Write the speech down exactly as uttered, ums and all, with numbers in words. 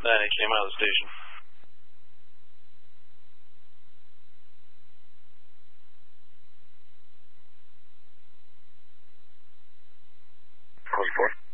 Then he came out of the station. Close four.